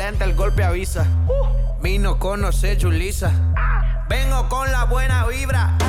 siente el golpe avisa. Vino conoce Julisa. Vengo con la buena vibra.